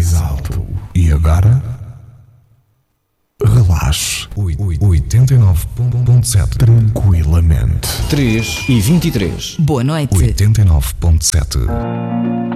mais alto. E agora? Relaxe. 89.7. Tranquilamente. 3:23. Boa noite. 89.7.